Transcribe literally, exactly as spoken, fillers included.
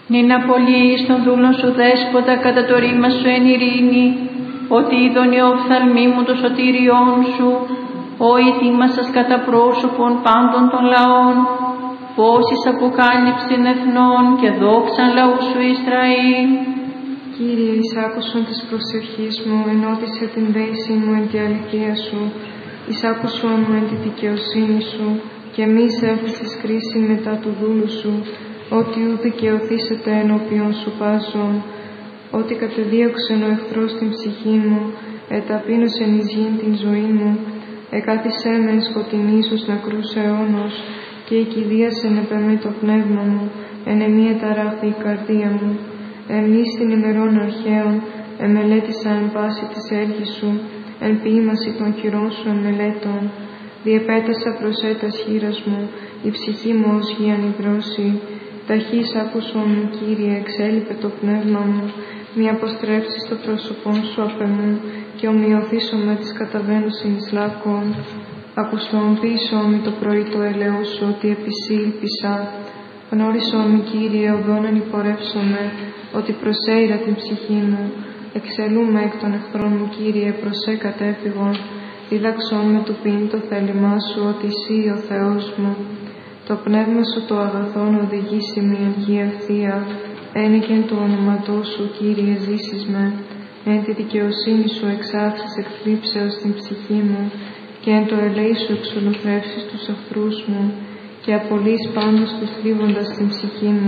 Νυν απολύεις των δούλων σου δέσποτα κατά το ρήμα σου εν ειρήνη, ότι είδον η οφθαλμή μου το σωτήριόν σου, ο ετοίμασας κατά πρόσωπον πάντων των λαών, πόσης αποκάλυψην εθνών και δόξαν λαού σου Ισραήλ. Κύριε, εις άκουσον της προσευχής μου, ενώτισε την δέηση μου εν τη αληθεία σου, εις άκουσον μου εν τη δικαιοσύνη σου, και μη σέφεσης κρίση μετά του δούλου σου, ότι ου δικαιωθήσετε ενώπιον σου πάσον, ότι κατεδίωξεν ο εχθρός την ψυχή μου, εταπείνωσεν εις γην την ζωή μου, εκάθισέ με εν σκοτεινή στους νεκρούς αιώνος, και εκηδίασεν επ' εμέ το πνεύμα μου, εν εμή εταράχθη η καρδία μου. Εμείς την ημερών αρχαίων, εμελέτησα εν πάση της έργης σου, εν ποίημαση των χειρών σου εμελέτων. Διεπέτασα προσέτας χείρας μου, η ψυχή μου ως γη ανυδρώσει. Ταχύς άκουσον μου, Κύριε, εξέλιπε το πνεύμα μου, μη αποστρέψεις το πρόσωπόν σου απ' εμού, και ομοιωθήσω με τις καταβαίνουσιν εις λάκκον. Ακουσον πίσω μη το πρωί το ελαιό σου, ότι επισήλπισα. Γνώρισον μη, Κύριε, οδόν ανυπορεύσομαι, ότι προσέειρα την ψυχή μου. Εξελούμε εκ των εχθρών μου, Κύριε, προσέ κατέφυγον. Δίδαξον με του ποιήν το θέλημά σου, ότι εσύ ο Θεός μου. Το πνεύμα σου το αγαθόν οδηγήσει με εν γη ευθεία. Ένικεν του ονοματός σου, Κύριε, ζήσεις με. Εν τη δικαιοσύνη σου εξάξεις εκθλίψεως την ψυχή μου, και εν το ελέη σου εξολοθρεύσεις τους εχθρούς μου, και απολύεις πάντως τους θλίβοντας την ψυχή μου.